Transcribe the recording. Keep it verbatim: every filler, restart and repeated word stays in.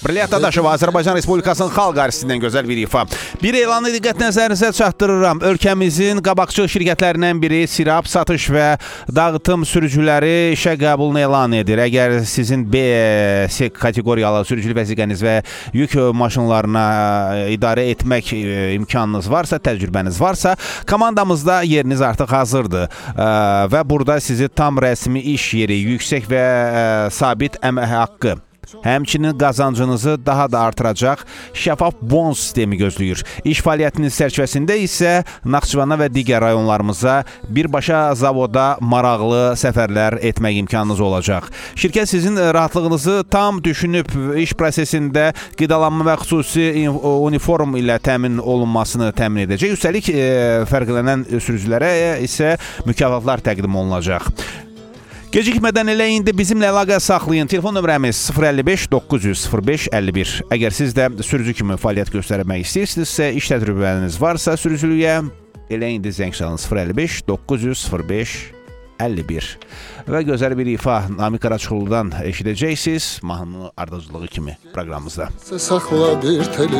Brilliant Dadaşov, Azərbaycan Respublikasının xalq artistindən gözəl bir ifa. Bir elanı diqqət nəzərinizə çatdırıram. Ölkəmizin qabaqcıl şirkətlərindən biri Sirab satış və dağıtım sürücüləri işə qəbulunu elan edir. Əgər sizin B kateqoriyalı sürücülük vəsiqəniz və yük maşınlarına idarə etmək imkanınız varsa, təcrübəniz varsa, komandamızda yeriniz artıq hazırdır. Və burada sizi tam rəsmi iş yeri, yüksək və sabit əmək haqqı, həmçinin qazancınızı daha da artıracaq şəffaf bon sistemi gözləyir. İş fəaliyyətiniz çərçivəsində isə Naxçıvana və digər rayonlarımıza birbaşa zavoda maraqlı səfərlər etmək imkanınız olacaq. Şirkət sizin rahatlığınızı tam düşünüb iş prosesində qidalanma və xüsusi uniform ilə təmin olunmasını təmin edəcək. Üstəlik fərqlənən sürücülərə isə mükafatlar təqdim olunacaq. Gecikmədən elə indi bizimlə əlaqə saxlayın. Telefon nömrəmiz sıfır əlli beş doqquz yüz sıfır beş əlli bir. Əgər siz də sürücü kimi fəaliyyət göstərmək istəyirsinizsə, iş təcrübəniz varsa sürücülüyə, elə indi zəng çalın sıfır əlli beş doqquz yüz sıfır beş əlli bir. Və gözəl bir ifa Namiq Qaraçoğlu'dan eşidəcəksiniz mahnının ardıcılığı kimi proqramımızda. Saxla bir teli